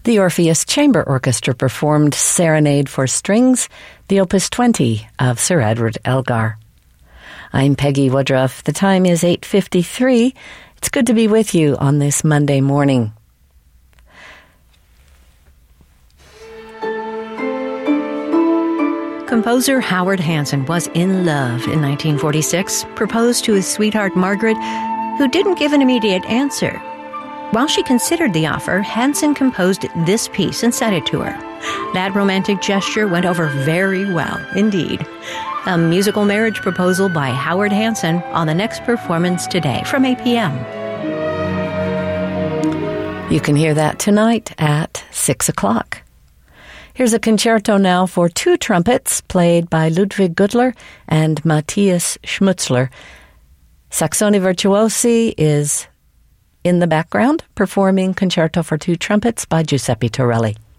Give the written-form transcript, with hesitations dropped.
The Orpheus Chamber Orchestra performed Serenade for Strings, the Opus 20 of Sir Edward Elgar. I'm Peggy Woodruff. The time is 8:53. It's good to be with you on this Monday morning. Composer Howard Hanson was in love in 1946, proposed to his sweetheart Margaret, who didn't give an immediate answer. While she considered the offer, Hanson composed this piece and sent it to her. That romantic gesture went over very well indeed. A musical marriage proposal by Howard Hanson on the next performance today from 8 p.m. You can hear that tonight at 6 o'clock. Here's a concerto now for two trumpets played by Ludwig Gudler and Matthias Schmutzler. Saxoni Virtuosi is in the background performing Concerto for Two Trumpets by Giuseppe Torelli.